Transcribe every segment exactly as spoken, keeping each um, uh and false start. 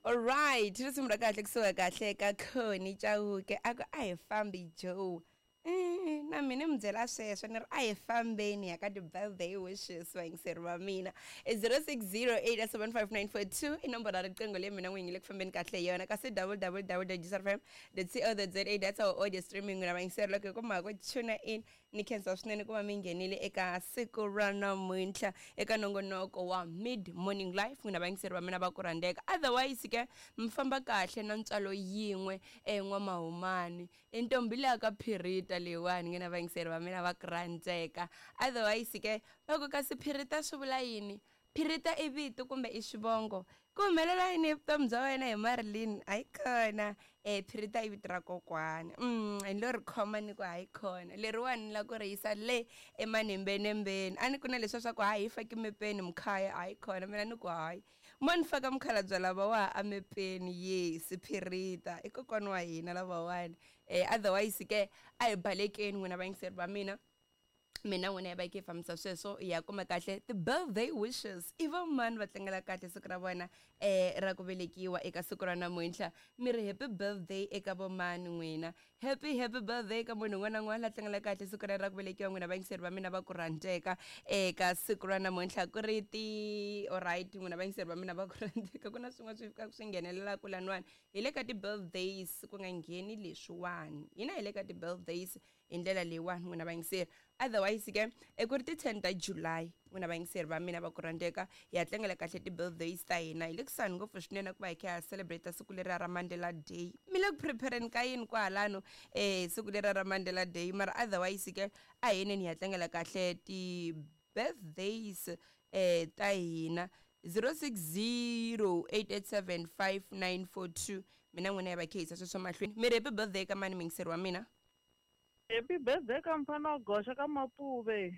Alright, ri sungula kahle kusuka kahle ka Khoni Chauke aku a hi fambi Joe. Eh, na mina mi byela sweswo ni ri a hi fambeni ya ka ti-birthday wishes vangiseri va mina i zero six zero eight seven five nine four two i nomboro ya riqingho leyi mina n'winyi le ku fambeni kahle hi yona kasi www dot gsrfm dot co dot za that's our audio streaming n'wina vangiseri loko hi kuma ku tuna in ni khensa swinene ku va mi nghenile eka siku ra namuntlha eka nongonoko wa mid morning life n'wina vangiseri va mina va ku rhandzeka otherwise ke mi famba kahle na ntswalo yin'we en'wamahumani i ntombi leya ka phirita leyiwani ngena vangiseri va mina va ku rhandzeka otherwise ke loko kasi phirita swi vula yini phirita i vito kumbe i xivongo ku humelela yini vutomi bya wena hi Marilyn hayi khona eh phirita i vito ra kokwana mm i lo ri khoma ni ku hayi khona leriwani la ku ri yisa le emanembeni a ni ku na leswa swa ku hayi faki mepeni mkhaya hayi khona mina ni ku hayi mo ni faka mkhalabye lava wa a mepeni yes phirita i kokwana wa hina lavawani eh otherwise ke a hi balekeni n'wina vangiseri va mina mina n'wina ya va ke famisa sweswo ya kuma kahle ti-birthday wishes i va mani va tlangela kahle siku ra vona eh ra ku velekiwa eka siku ra namuntlha mi ri happy birthday eka vo mani n'wina happy happy birthday ka munhu un'wana na un'wana la tlangela kahle siku ra ra ku velekiwa n'wina vangiseri va mina va ku rhandzeka eka siku ra namuntlha ku ri ti alright n'wina vangiseri va mina va ku rhandzeka ku na swin'wana swi fikaka swi nghenelela ku laniwani hi le ka ti-birthdays ku nga ngheni leswiwani hina hi le ka ti-birthdays hi ndlela leyiwani n'wina vangiseri otherwise ke eku ri ti ten ta July n'wina vangiseri va mina va ku rhandzeka hi ya tlangela kahle ti-birthdays ta hina hi le kusani ngopfu swinene ku va hi kha hi celebrate siku leri ra Mandela Day mi le ku prepareni ka yini kwahalano eh siku leri ra Mandela Day mara otherwise ke a hi neni hi ya tlangela kahle ti-birthdays eh ta hina zero six zero eight eight seven five nine four two mina n'wina ya va khisa sweswo mahlweni mi ri happy birthday ka mani mingiseri wa mina happy birthday ka mfana wa Gosha ka Mapuve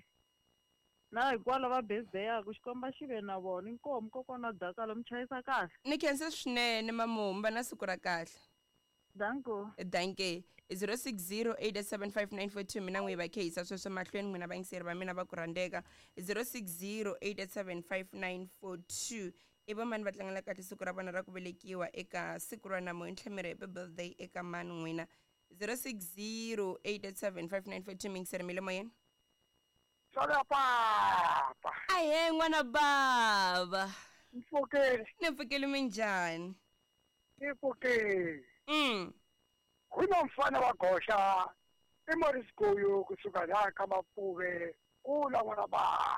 na hikwalaho va birthday yaku xikomba xi ve na vona inkomu kokwana Dakalo mi chayisa kahle ni khensa swinene mamumba na siku ra kahle danko danke zero six zero eight seven five nine four two mina n'wi va khisa sweswo mahlweni n'wina vangiseri va mina va ku rhandzeka zero six zero eight seven five nine four two i va mani va tlangela kahle siku ra vona ra ku velekiwa eka siku ra namuntlha mi ri happy birthday eka mani n'wina zero six zero eight seven five nine four two mingiseri mi le moyeni Sala papa. ahe n'wana baba Mfokeli. ni mpfukeli minjhani Mfokeli. mm Kuna mfana wa Gosha eMarisgoyo kusuka la ka Mapuve kula n'wana baba.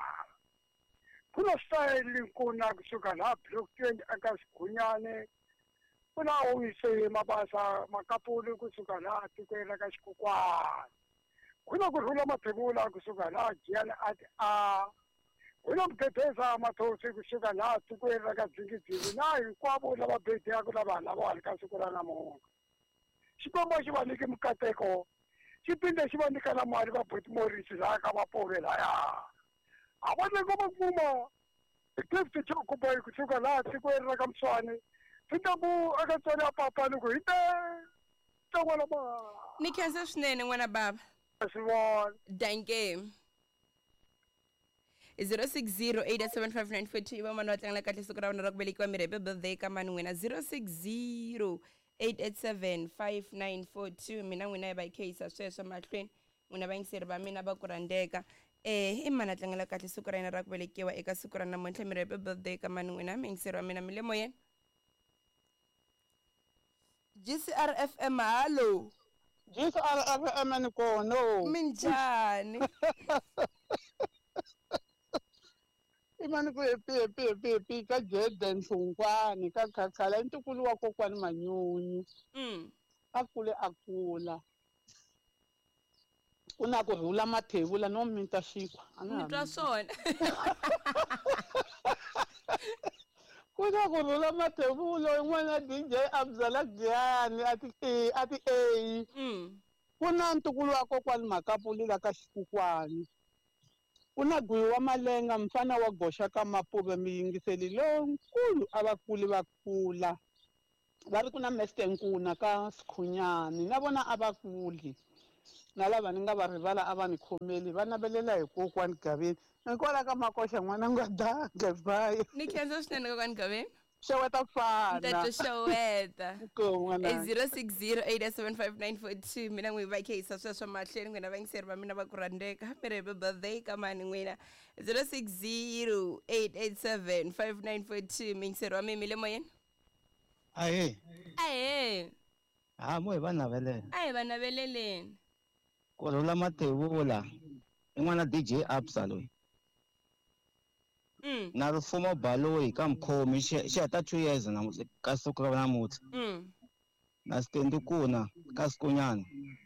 Kuna style kuna kusuka la block twenty aka Sigunyane. Kuna uyise mabasa makapuli kusuka la tikela ka Xikukwana. Kuna kurhula mathebula kusuka la Jiyani ati a kuna mteteza mathosi kusuka la tikela ka Dzingidzi na hinkwavo lava birthday ya ku lava lava halika siku ra namuntlha. Xikomba xi va nyike mikateko xi pinde xi va nyika na mali va Buti Morris laha ka Mapuve laya a va le ko va kuma gift xo kuba hi kusuka laha tikweni ra ka Mswane Tintabu aka tswala ya papa ni ku hi te tawala ba ni khensa swinene n'wana baba swivona danke zero six zero eight seven five nine four two i va mani va tlangela kahle siku ra vona ra ku velekiwa mi ri happy birthday ka mani n'wina zero six zero eight eight seven five nine four two mina n'wina ya va hi khisa sweswo mahlweni n'wina vangiseri va mina va ku rhandzeka eh i mani a tlangela kahle siku ra yena ra ku velekiwa eka siku ra namuntlha mi ri happy birthday ka mani n'wina mingiseri wa mina mi le moyeni G C R F M hallo G C R F M ni kono minjhani imani ku happy happy happy happy ka Jordan Hlungwane ka Khakhala intukulu wa kokwani Manyunyu mm akule akula una ku rhula mathebula no minta xikwa ni twa swona kuna ku rhula mathebula n'wana D J Abzala Giyani ati e ati e mm kuna ntukulu wa kokwani Makapuli la ka Xikukwani kuna Gwi wa Malenga mfana wa Gosha ka Mapuve miyingiseli lonkulu abakuli bakula vari kuna Mester Nkuna ka Sikhunyani na vona abakuli na lava ni nga va rivala a va ni khomeli va navelela hi kokwani Gaveni hikwalaho ka Makosha n'wana nga danga bye ni khensa swinene kokwani Gaveni xeweta fana Ntate Showeta. Inkomu E n'wananga. zero six zero eight seven five nine four two mina n'wi va khisa sweswo mahlweni n'wina vangiseri va mina va ku rhandeka mi ri happy birthday ka mani n'wina zero six zero eight eight seven five nine four two mingiseri wa mimi le moyeni Ahe, ahe ha mo hi va naveleni. a hi va naveleleni Ku rhula matebula. I n'wana D J Absa loyi. mm Na Rifumo Baloyi ka Mkhomi xi xi heta two years na ka siku ra namuntlha. mm Na Stendi Kuna ka Sikunyana.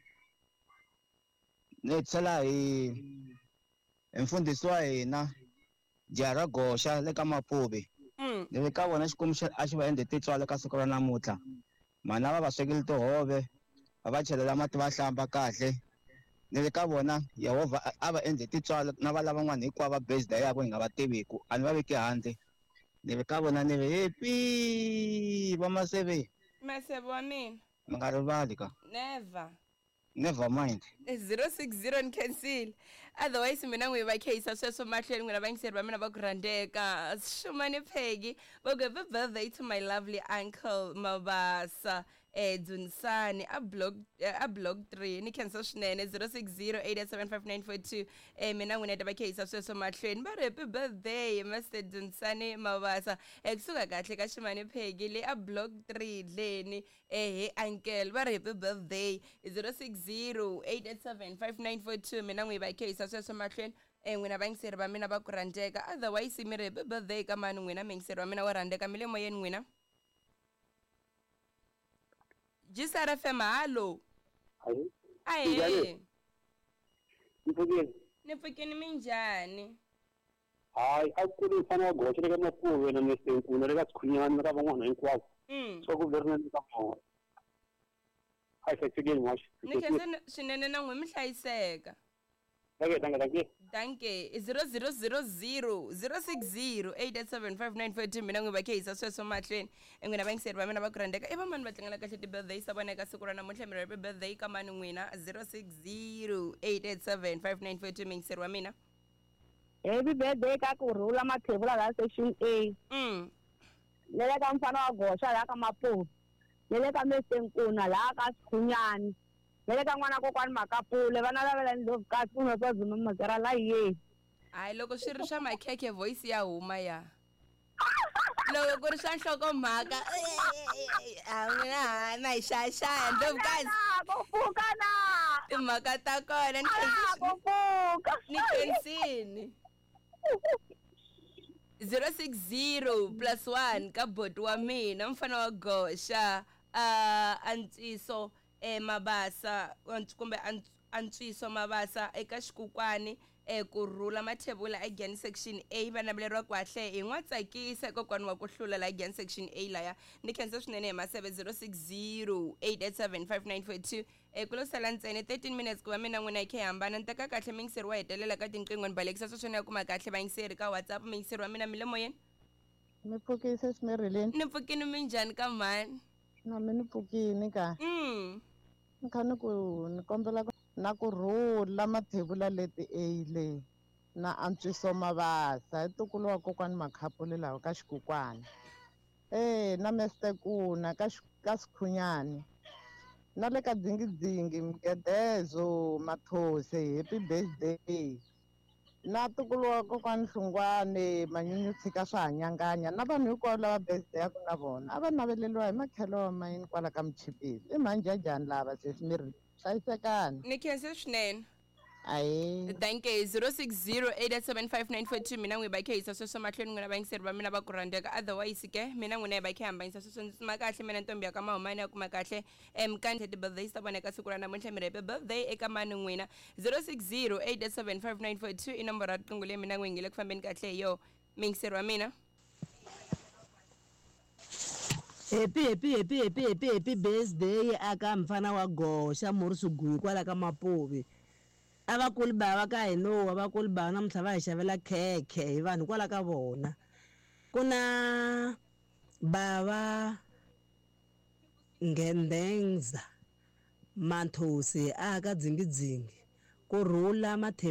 Ni tlhela hi hi mfundhisi wa hina Jara Gosha le ka Mapuve. mm Ni ve ka vona xikomu xa a xi va endle titswalo ka siku ra namuntlha. Mana va va swekeli tihove, va va chelela mati va hlamba kahle. Ni le ka vona Yehovha a- a va endle titswalo na va lavan'wana hinkwavo va birthday ya vo hi nga va tiviku a ni va veki handle. Ni le ka vona ni ve happy va maseve maseve wa mina mi nga rivali ka never never mind. zero six zero ni cancel otherwise mina n'wi va khisa sweswo mahlweni n'wina vangiseri va mina va ku rhandeka Shumani Peggy va ku happy birthday to my lovely uncle Mabasa eh Dunsani a block eh, a block three ni khensa swinene zero six zero eight seven five nine four two eh mina n'wina ta va khisa sweswo mahlweni va ri happy birthday Master Dunsani Mabasa eh kusuka kahle ka Shumani Peggy le a block three dleni eh hey uncle va ri happy birthday zero six zero eight seven five nine four two mina n'wi va khisa sweswo mahlweni eh n'wina vangiseri va mina va ku rhandeka otherwise mi ri happy birthday ka mani n'wina mingiseri wa mina wa rhandeka mi le moyeni n'wina Jisara F M hallo Hayi. ahe Mpfukeni. ni pfukini minjhani Hayi, a ku ri mfana wa Gosha le ka Mapuve na Mister Nkuna le ka Sikunyana na ka van'wana hinkwavo. mm So ku veri ka mona. Hayi, hlekekeni mwaxi. ni khensa swinene na n'wi mi hlayiseka Danke, danke, danke. danke zero zero zero zero zero six zero eight seven five nine four two mina n'wi va khisa sweswo mahlweni n'wina vangiseri va mina va ku rhandeka i va mani va tlangela kahle ti-birthday sa vona eka siku ra namuntlha mi ri happy birthday ka mani n'wina zero six zero eight eight seven five nine four two mingiseri wa mina happy birthday ka Kurhula Mathebula la section A mm le le ka mfana wa Gosha la ka Mapuve le le ka Mister Nkuna la ka Sikunyani le le ka n'wana kokwani Makapule vana lavela ndlovu kasi kumbe swa Zuma Magara la ye hayi loko swi ri swa makhekhe voice ya huma ya loko ku ri swa nhlokomhaka a n'wina na hi xaxaya ndlovukazi ku pfuka na timhaka ta kona ni Ah, ku pfuka ni khensini zero six zero plus one ka boti wa mina mfana wa Gosha uh, antswiso eh, Mabasa ant- kumbe ant- antswiso Mabasa eka xikukwani eh, Kurhula Mathebula again section A va naveleriwa kahle hi n'wa tsakisa kokwani wa ku hlula la again section A laya ni khensa swinene hi maseve zero six zero eight eight seven five nine four two eh ku lo sala ntsene thirteen minutes ku va mina n'wina hi khe hi hambana ni teka kahle mingiseri wa hetelela ka tinqingho ni balekisa sweswo ya kuma kahle vayingiseri ka WhatsApp mingiseri wa mina mi le moyeni Mi pfukise Simirilini. ni pfukini minjhani ka mani Na mi ni pfukini ka. mm Ni kha ni ku ni kombela ku na kurhula mathebula leti eyile na antswiso Mabasa i tukulu wa kokwani Makhapule lawa ka Xikukwana. Eh na Mister Kuna ka Xi- ka Sikhunyani. Na le ka Dzingidzingi Mgedezo Mathosi happy birthday. Na tukulu wa kokwani Hlungwane Manyunyutsika ka Swahanyanganya na vanhu hinkwavo lava birthday yaku na vona a va naveleliwa hi makhelo ma yini kwala ka Mchipili i manjhajhani lava sesi mi ri hlayisekani ni khense swinene ahee thank you zero six zero eight seven five nine four two mina n'wi va khe hisa sweswo mahlweni n'wina vayingiseri va mina va ku rhandzeka otherwise ke mina n'wina hi va khe hambanyisa sweswo ndzi tsima kahle mina ntombi ya ka mahumani ya kuma kahle um kani ti-birthday ta vona eka siku ra namuntlha mi ri happy birthday eka mani n'wina zero six zero eight seven five nine four two i nomboro ya riqingho leyi mina n'wi hi nge le ku fambeni kahle hi yo mingiseri wa mina happy happy happy happy happy happy birthday aka mfana wa Gosha Morisuguyi kwala ka Mapuve a vakulu bava ka hinowa vakulu bava namuntlha va hi xavela khekhe hi vanhu kwala ka vona ku na bava Ngendenza Mathosi aka Dzingidzingi Kurhula Mathe